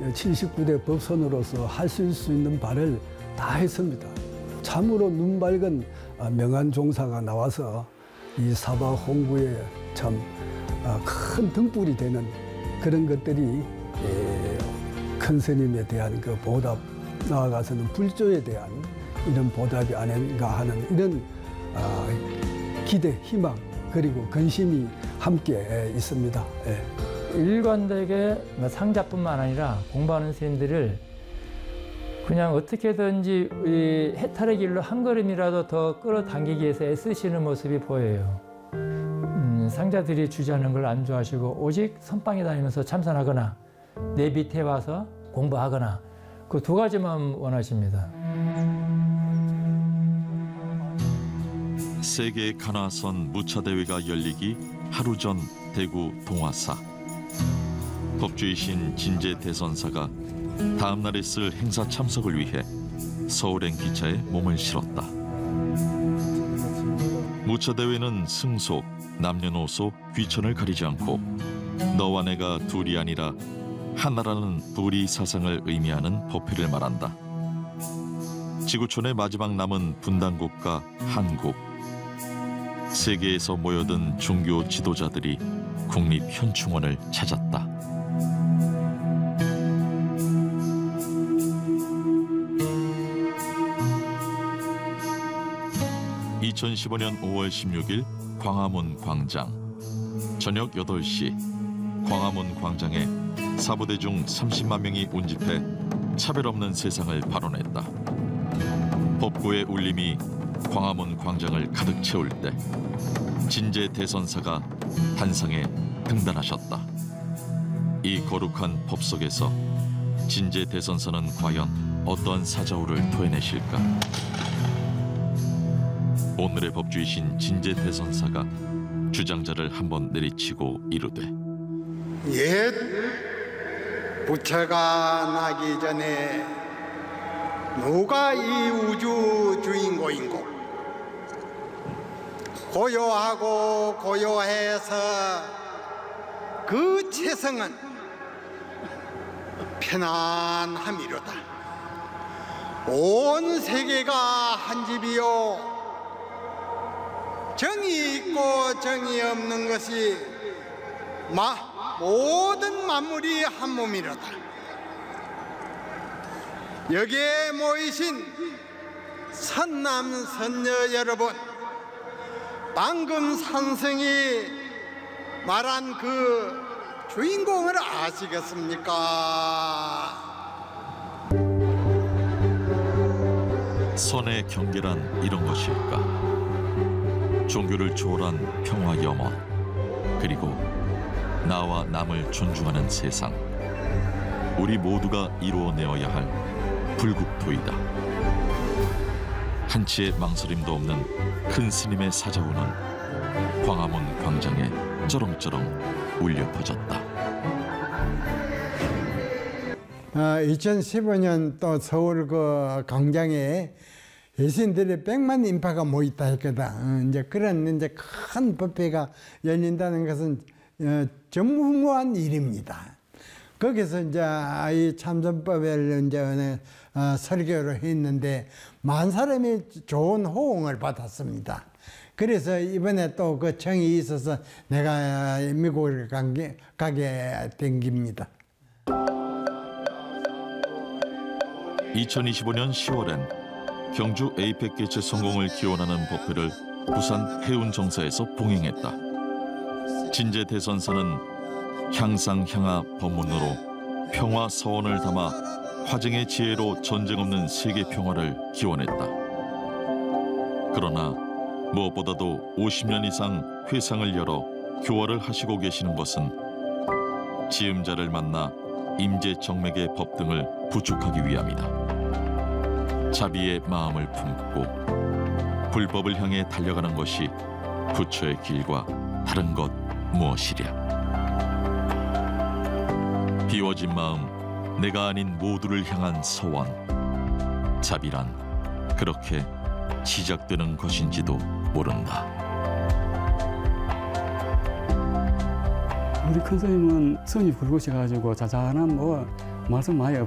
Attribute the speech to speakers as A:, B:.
A: 79대 법선으로서 하실 수 있는 바를 다 했습니다. 참으로 눈 밝은 명한 종사가 나와서 이 사바 홍구에 참 큰 등불이 되는 그런 것들이 큰 스님에 대한 그 보답, 나아가서는 불조에 대한 이런 보답이 아닌가 하는 이런 기대, 희망 그리고 근심이 함께 있습니다.
B: 일관되게 상자뿐만 아니라 공부하는 스님들을 그냥 어떻게든지 이 해탈의 길로 한 걸음이라도 더 끌어당기기 위해서 애쓰시는 모습이 보여요. 상자들이 주자는 걸 안 좋아하시고 오직 선방에 다니면서 참선하거나 내 밑에 와서 공부하거나 그 두 가지만 원하십니다.
C: 세계 가나선 무차대회가 열리기 하루 전 대구 동화사. 법주이신 진제 대선사가 다음 날에 쓸 행사 참석을 위해 서울행 기차에 몸을 실었다. 무차대회는 승속, 남녀노소, 귀천을 가리지 않고 너와 내가 둘이 아니라 하나라는 부리 사상을 의미하는 법회를 말한다. 지구촌의 마지막 남은 분단국가 한국. 세계에서 모여든 종교 지도자들이 국립현충원을 찾았다. (2015년 5월 16일) 광화문 광장. 저녁 8시 광화문 광장에 사부대중 30만 명이 운집해 차별 없는 세상을 발언했다. 법구의 울림이 광화문 광장을 가득 채울 때 진제 대선사가 단상에 등단하셨다. 이 거룩한 법 속에서 진제 대선사는 과연 어떠한 사자우를 토해내실까? 오늘의 법주이신 진제 대선사가 주장자를 한번 내리치고 이르되
D: 옛 부처가 나기 전에 누가 이 우주 주인공인고 고요하고 고요해서 그 체성은 편안함이로다. 온 세계가 한 집이요 정이 있고 정이 없는 것이 모든 만물이 한 몸이로다. 여기에 모이신 선남 선녀 여러분, 방금 산성이 말한 그 주인공을 아시겠습니까?
C: 선의 경계란 이런 것일까? 종교를 초월한 평화 염원, 그리고 나와 남을 존중하는 세상. 우리 모두가 이루어내어야 할 불국토이다. 한치의 망설임도 없는 큰 스님의 사자우는 광화문 광장에 쩌렁쩌렁 울려 퍼졌다.
D: 2015년 또 서울 그 광장에 예신들의 100만 인파가 모였다 했거든. 이제 그런 이제 큰 법회가 열린다는 것은 전무후무한 일입니다. 거기서 이제 이 참선법을 이제 설교를 했는데 만 사람이 좋은 호응을 받았습니다. 그래서 이번에 또 그 청이 있어서 내가 미국을 가게 된 겁니다.
C: 2025년 10월엔 경주 에이펙 개최 성공을 기원하는 법회를 부산 해운정사에서 봉행했다. 진제 대선사는 향상향하 법문으로 평화 서원을 담아 화증의 지혜로 전쟁 없는 세계 평화를 기원했다. 그러나 무엇보다도 50년 이상 회상을 열어 교화를 하시고 계시는 것은 지음자를 만나 임재정맥의 법 등을 부축하기 위함이다. 자비의 마음을 품고 불법을 향해 달려가는 것이 부처의 길과 다른 것 무엇이랴. 비워진 마음, 내가 아닌 모두를 향한 서원. 자비란 그렇게 시작되는 것인지도 모른다.
E: 우리 큰 스님은 성이 굵으셔가지고 자잘한 말씀 많이